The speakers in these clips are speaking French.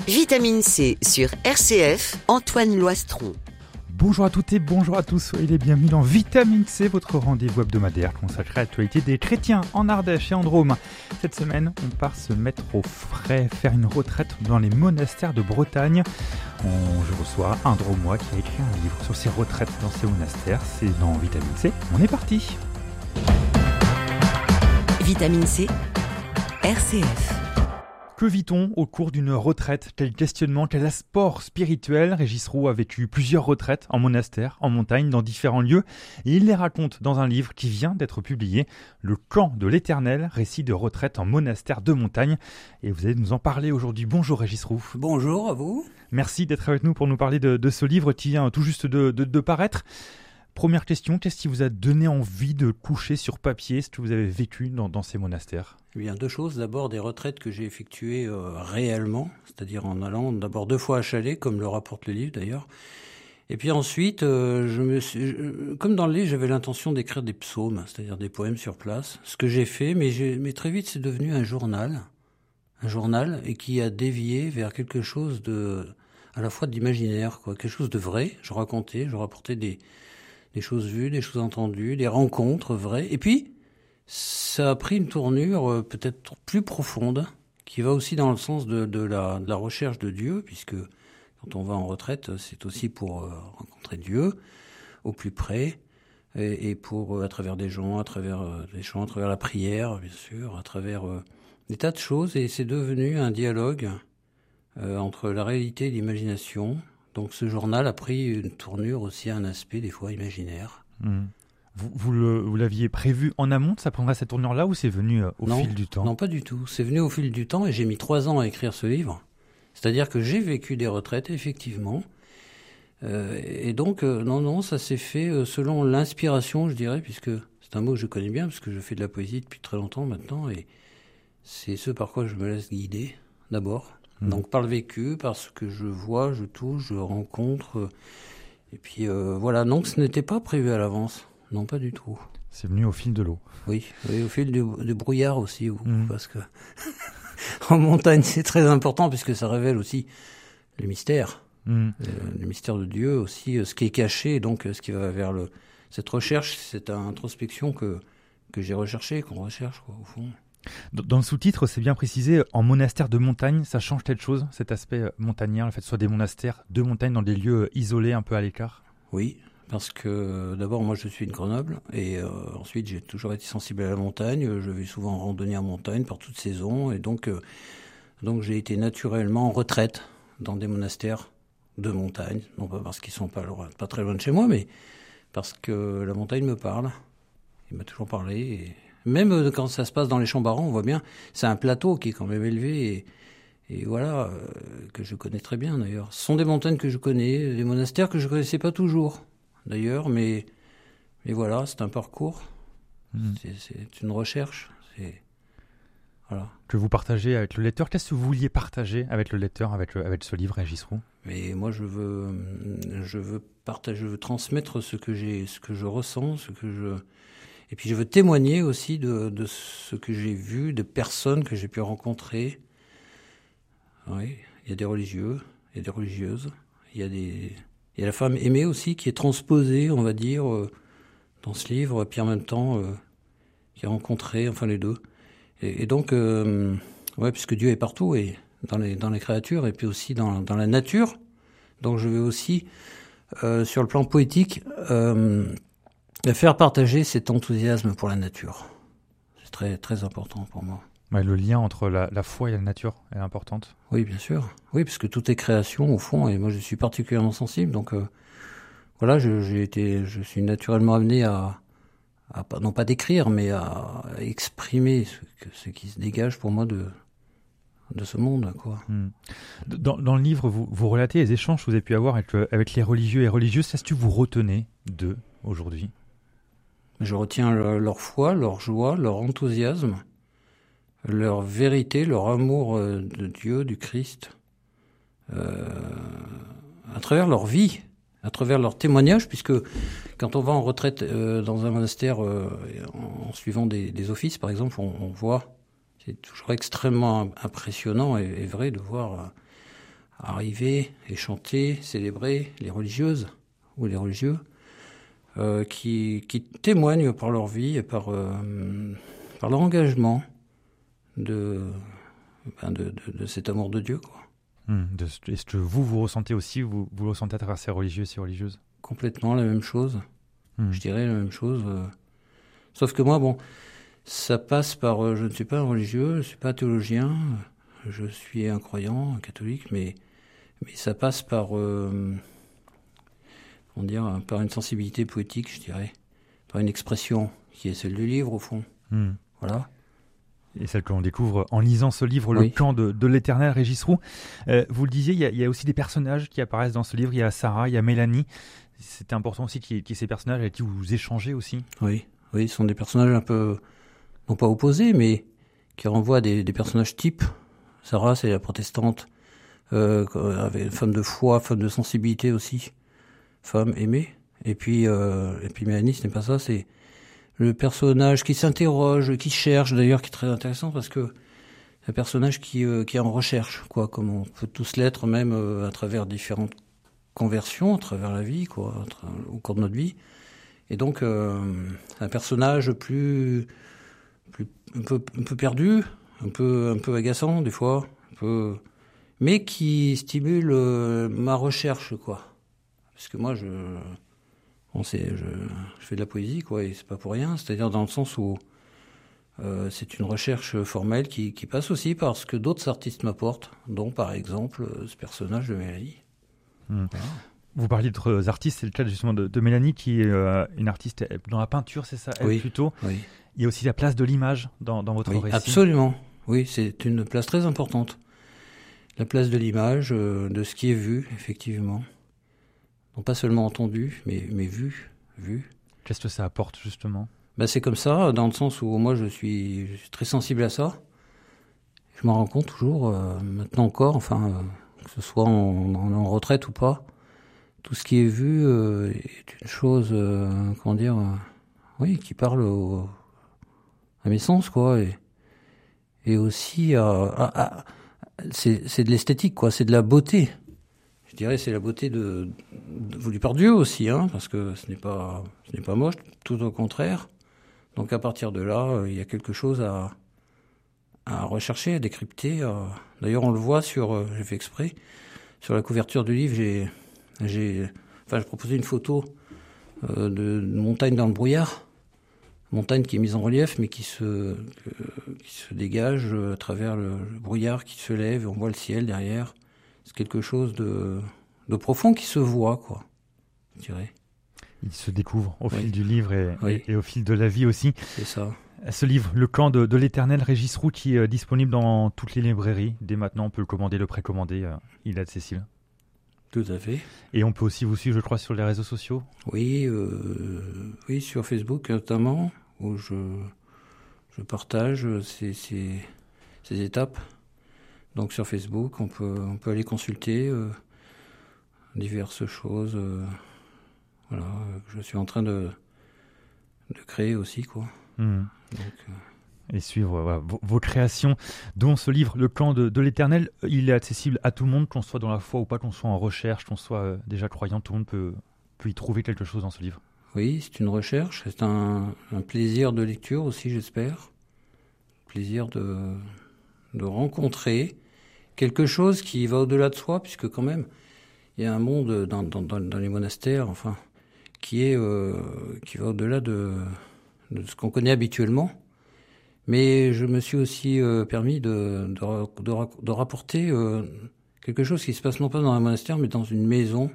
Vitamine C sur RCF, Antoine Loistron. Bonjour à toutes et bonjour à tous, soyez les bienvenus dans Vitamine C, votre rendez-vous hebdomadaire consacré à l'actualité des chrétiens en Ardèche et en Drôme. Cette semaine, on part se mettre au frais, faire une retraite dans les monastères de Bretagne. Je reçois un Drômois qui a écrit un livre sur ses retraites dans ces monastères. C'est dans Vitamine C, on est parti. Vitamine C, RCF. Que vit-on au cours d'une retraite ? Quel questionnement, quel apport spirituel ? Régis Roux a vécu plusieurs retraites en monastère, en montagne, dans différents lieux. Et il les raconte dans un livre qui vient d'être publié, Le camp de l'Éternel, récit de retraite en monastère de montagne. Et vous allez nous en parler aujourd'hui. Bonjour Régis Roux. Bonjour à vous. Merci d'être avec nous pour nous parler de ce livre qui vient tout juste de paraître. Première question, qu'est-ce qui vous a donné envie de coucher sur papier ce que vous avez vécu dans ces monastères ? Eh bien, deux choses. D'abord, des retraites que j'ai effectuées réellement, c'est-à-dire en allant d'abord 2 fois à Chalais, comme le rapporte le livre d'ailleurs. Et puis ensuite, comme dans le livre, j'avais l'intention d'écrire des psaumes, c'est-à-dire des poèmes sur place. Ce que j'ai fait, mais très vite, c'est devenu un journal, et qui a dévié vers quelque chose à la fois d'imaginaire, quelque chose de vrai. Je rapportais des choses vues, des choses entendues, des rencontres vraies. Et puis, ça a pris une tournure peut-être plus profonde, qui va aussi dans le sens de la recherche de Dieu, puisque quand on va en retraite, c'est aussi pour rencontrer Dieu au plus près, et pour à travers des gens, à travers des chants, à travers la prière, bien sûr, à travers des tas de choses. Et c'est devenu un dialogue entre la réalité et l'imagination. Donc ce journal a pris une tournure aussi, un aspect des fois imaginaire. Vous l'aviez prévu en amont, ça prendrait cette tournure-là, ou c'est venu au fil du temps ? Non, pas du tout. C'est venu au fil du temps et j'ai mis 3 ans à écrire ce livre. C'est-à-dire que j'ai vécu des retraites, effectivement. Et donc, non, ça s'est fait selon l'inspiration, je dirais, puisque c'est un mot que je connais bien, parce que je fais de la poésie depuis très longtemps maintenant, et c'est ce par quoi je me laisse guider, d'abord. Donc par le vécu, par ce que je vois, je touche, je rencontre. Et puis voilà, donc ce n'était pas prévu à l'avance. Non, pas du tout. C'est venu au fil de l'eau. Oui, au fil du brouillard aussi, parce que en montagne c'est très important, puisque ça révèle aussi le mystère. Le mystère de Dieu aussi, ce qui est caché, donc ce qui va vers cette recherche, cette introspection que j'ai recherchée, qu'on recherche au fond. Dans le sous-titre, c'est bien précisé, en monastère de montagne, ça change quelque chose, cet aspect montagnard, le fait que ce soit des monastères de montagne dans des lieux isolés, un peu à l'écart ? Oui, parce que d'abord, moi je suis de Grenoble, et ensuite j'ai toujours été sensible à la montagne, je vais souvent en randonnée en montagne par toute saison, et donc j'ai été naturellement en retraite dans des monastères de montagne, non pas parce qu'ils sont pas très loin de chez moi, mais parce que la montagne me parle, il m'a toujours parlé, et même quand ça se passe dans les Chambarans, on voit bien, c'est un plateau qui est quand même élevé, et voilà, que je connais très bien d'ailleurs. Ce sont des montagnes que je connais, des monastères que je connaissais pas toujours d'ailleurs, mais voilà, c'est un parcours, c'est une recherche, voilà. Que vous partagez avec le lecteur. Qu'est-ce que vous vouliez partager avec le lecteur, avec ce livre, Régis Roux ? Mais moi, je veux partager, je veux transmettre ce que je ressens, et puis je veux témoigner aussi de ce que j'ai vu, de personnes que j'ai pu rencontrer. Oui, il y a des religieux, il y a des religieuses, il y a la femme aimée aussi qui est transposée, on va dire, dans ce livre, puis en même temps qui a rencontré, enfin les deux. Et donc, puisque Dieu est partout, et dans les créatures, et puis aussi dans la nature. Donc je vais aussi, sur le plan poétique, faire partager cet enthousiasme pour la nature. C'est très, très important pour moi. Ouais, le lien entre la foi et la nature est importante. Oui, bien sûr. Oui, parce que tout est création, au fond, et moi je suis particulièrement sensible. Donc voilà, je suis naturellement amené à non pas d'écrire, mais à exprimer ce qui se dégage pour moi de ce monde, quoi. Dans le livre, vous relatez les échanges que vous avez pu avoir avec les religieux et religieuses. Qu'est-ce que vous retenez d'eux aujourd'hui ? Je retiens leur foi, leur joie, leur enthousiasme, leur vérité, leur amour de Dieu, du Christ, à travers leur vie, à travers leur témoignage, puisque quand on va en retraite dans un monastère en suivant des offices, par exemple, on voit, c'est toujours extrêmement impressionnant et vrai de voir arriver et chanter, célébrer les religieuses ou les religieux qui témoignent par leur vie et par leur engagement de cet amour de Dieu, quoi. Est-ce que vous ressentez aussi, vous le ressentez à travers ces religieux, ces religieuses? Complètement la même chose. Je dirais la même chose. Sauf que moi, bon, ça passe par... je ne suis pas un religieux, je ne suis pas un théologien, je suis un croyant, un catholique, mais ça passe par... par une sensibilité poétique, je dirais. Par une expression qui est celle du livre, au fond. Voilà. Et celle que l'on découvre en lisant ce livre, Oui. Le Camp de l'Éternel, Régis Roux. Vous le disiez, il y a aussi des personnages qui apparaissent dans ce livre. Il y a Sarah, il y a Mélanie. C'était important aussi qu'il y ait ces personnages avec qui vous échangez aussi. Oui, ce sont des personnages un peu, non pas opposés, mais qui renvoient à des personnages types. Sarah, c'est la protestante, avec une femme de foi, femme de sensibilité aussi, femme aimée. Et puis Mélanie, ce n'est pas ça, c'est le personnage qui s'interroge, qui cherche, d'ailleurs, qui est très intéressant parce que c'est un personnage qui est en recherche, quoi, comme on peut tous l'être, même à travers différentes conversions, à travers la vie, quoi, au cours de notre vie. Et donc, un personnage un peu perdu, un peu agaçant des fois, mais qui stimule ma recherche, quoi. Parce que moi, je fais de la poésie, quoi, et c'est pas pour rien. C'est-à-dire dans le sens où c'est une recherche formelle qui passe aussi par ce que d'autres artistes m'apportent, dont par exemple ce personnage de Mélanie. Voilà. Vous parliez d'autres artistes, c'est le cas justement de Mélanie qui est une artiste dans la peinture, c'est ça, elle, Oui, plutôt. Oui. Il y a aussi la place de l'image dans votre récit. Absolument. Oui, c'est une place très importante. La place de l'image, de ce qui est vu, effectivement. Non pas seulement entendu, mais vu. Qu'est-ce que ça apporte justement? C'est comme ça, dans le sens où moi je suis très sensible à ça. Je m'en rends compte toujours, maintenant encore, que ce soit en retraite ou pas. Tout ce qui est vu est une chose, qui parle à mes sens, quoi. Et aussi, c'est de l'esthétique, quoi. C'est de la beauté. Je dirais c'est la beauté voulue par Dieu aussi, hein, parce que ce n'est pas moche, tout au contraire. Donc à partir de là, il y a quelque chose à rechercher, à décrypter. D'ailleurs, on le voit j'ai fait exprès, sur la couverture du livre, j'ai proposé une photo de montagne dans le brouillard, montagne qui est mise en relief, mais qui se dégage à travers le brouillard qui se lève, et on voit le ciel derrière. C'est quelque chose de profond qui se voit, quoi, je dirais. Il se découvre au fil du livre Oui. et au fil de la vie aussi. C'est ça. Ce livre, Le Camp de l'Éternel, Régis Roux, qui est disponible dans toutes les librairies. Dès maintenant, on peut le commander, le précommander. Il est accessible. Tout à fait. Et on peut aussi vous suivre, je crois, sur les réseaux sociaux. Oui, sur Facebook notamment, où je partage ces étapes. Donc sur Facebook, on peut aller consulter diverses choses. Je suis en train de créer aussi, quoi. Donc, et suivre vos créations, dont ce livre, Le Camp de l'Éternel. Il est accessible à tout le monde, qu'on soit dans la foi ou pas, qu'on soit en recherche, qu'on soit déjà croyant. Tout le monde peut y trouver quelque chose dans ce livre. Oui, c'est une recherche, c'est un plaisir de lecture aussi, j'espère. Plaisir de rencontrer quelque chose qui va au-delà de soi, puisque quand même, il y a un monde dans les monastères, qui va au-delà de ce qu'on connaît habituellement. Mais je me suis aussi permis de rapporter quelque chose qui se passe non pas dans un monastère, mais dans une maison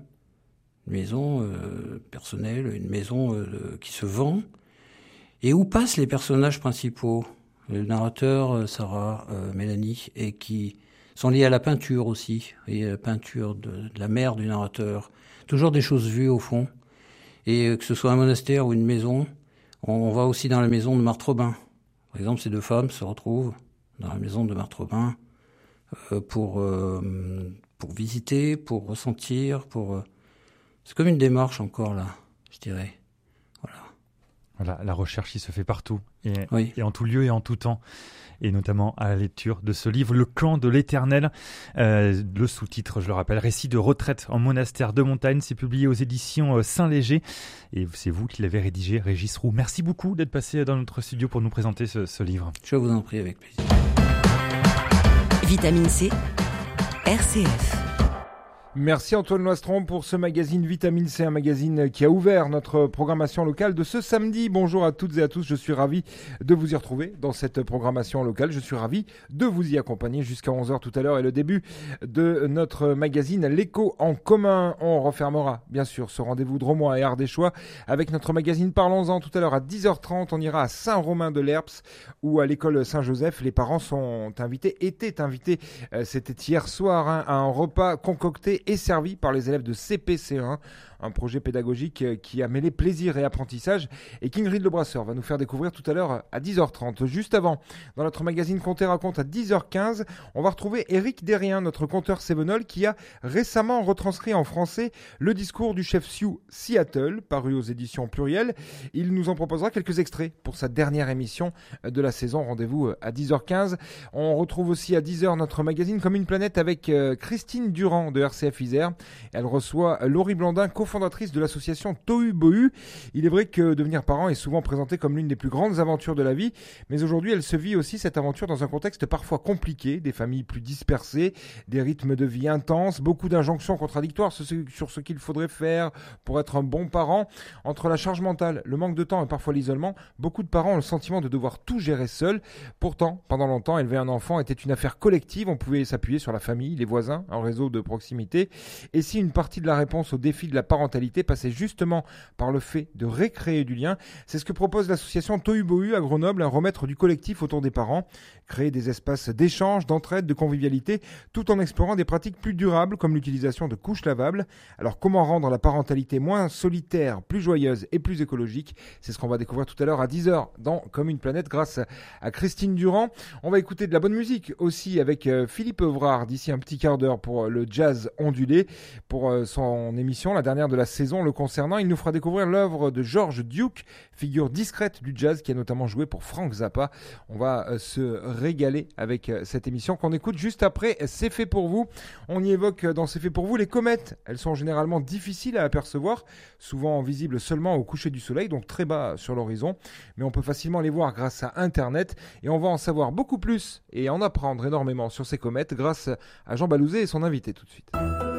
personnelle, une maison qui se vend, et où passent les personnages principaux, le narrateur, Sarah, Mélanie, et qui sont liés à la peinture aussi, et à la peinture de la mère du narrateur. Toujours des choses vues au fond. Et que ce soit un monastère ou une maison, on va aussi dans la maison de Marthe Robin. Par exemple, ces deux femmes se retrouvent dans la maison de Marthe Robin pour visiter, pour ressentir, c'est comme une démarche encore là, je dirais. Voilà. Voilà, la recherche, il se fait partout, Oui. et en tout lieu et en tout temps, et notamment à la lecture de ce livre, Le Clan de l'Éternel. Le sous-titre, je le rappelle, Récit de retraite en monastère de montagne, c'est publié aux éditions Saint-Léger, et c'est vous qui l'avez rédigé, Régis Roux. Merci beaucoup d'être passé dans notre studio pour nous présenter ce livre. Je vous en prie, avec plaisir. Vitamine C, RCF. Merci Antoine Loistron pour ce magazine Vitamine C, un magazine qui a ouvert notre programmation locale de ce samedi. Bonjour à toutes et à tous, je suis ravi de vous y retrouver dans cette programmation locale. Je suis ravi de vous y accompagner jusqu'à 11h tout à l'heure et le début de notre magazine L'Écho en commun. On refermera bien sûr ce rendez-vous drômois et ardéchois avec notre magazine Parlons-en tout à l'heure à 10h30. On ira à Saint-Romain-de-Lerps ou à l'école Saint-Joseph. Les parents étaient invités, c'était hier soir, à un repas concocté et servi par les élèves de CPC1, un projet pédagogique qui a mêlé plaisir et apprentissage, et qu'Ingrid Lebrasseur va nous faire découvrir tout à l'heure à 10h30. Juste avant, dans notre magazine Conter raconte à 10h15, on va retrouver Éric Derrien, notre conteur sévenol, qui a récemment retranscrit en français le discours du chef Sioux Seattle, paru aux éditions Pluriel. Il nous en proposera quelques extraits pour sa dernière émission de la saison. Rendez-vous à 10h15. On retrouve aussi à 10h notre magazine Comme une planète avec Christine Durand de RCF Isère. Elle reçoit Laurie Blandin, cofondatrice de l'association Tohu Bohu. Il est vrai que devenir parent est souvent présenté comme l'une des plus grandes aventures de la vie, mais aujourd'hui elle se vit aussi cette aventure dans un contexte parfois compliqué, des familles plus dispersées, des rythmes de vie intenses, beaucoup d'injonctions contradictoires sur ce qu'il faudrait faire pour être un bon parent. Entre la charge mentale, le manque de temps et parfois l'isolement, beaucoup de parents ont le sentiment de devoir tout gérer seul. Pourtant, pendant longtemps, élever un enfant était une affaire collective, on pouvait s'appuyer sur la famille, les voisins, un réseau de proximité. Et si une partie de la réponse au défi de la parentalité passait justement par le fait de recréer du lien, c'est ce que propose l'association Tohu Bohu à Grenoble, un remettre du collectif autour des parents, créer des espaces d'échange, d'entraide, de convivialité, tout en explorant des pratiques plus durables comme l'utilisation de couches lavables. Alors comment rendre la parentalité moins solitaire, plus joyeuse et plus écologique? C'est ce qu'on va découvrir tout à l'heure à 10h dans Comme une planète grâce à Christine Durand. On va écouter de la bonne musique aussi avec Philippe Evrard d'ici un petit quart d'heure pour le jazz ondulé, pour son émission, la dernière de la saison le concernant. Il nous fera découvrir l'œuvre de George Duke, figure discrète du jazz qui a notamment joué pour Frank Zappa. On va se régaler avec cette émission qu'on écoute juste après C'est fait pour vous. On y évoque dans C'est fait pour vous les comètes. Elles sont généralement difficiles à apercevoir, souvent visibles seulement au coucher du soleil, donc très bas sur l'horizon, mais on peut facilement les voir grâce à Internet et on va en savoir beaucoup plus et en apprendre énormément sur ces comètes grâce à Jean Balouzet et son invité tout de suite.